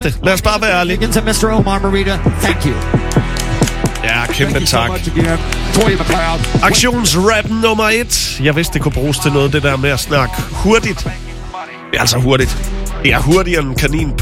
Lad os bare være ærlige. To Mr. Omar Morita, thank you. Ja, kæmpe tak. Aktionsrap nummer 1. Jeg vidste, det kunne bruges til noget, det der med at snakke hurtigt. Det er altså hurtigt. Det er hurtigere end en kanin på